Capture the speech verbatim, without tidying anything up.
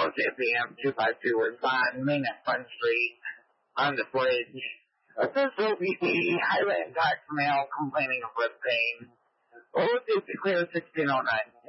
O C P M two five two was on Main at Front Street on the bridge. This O P T, highway intact male complaining of lip pain. O C P clear sixteen oh nine.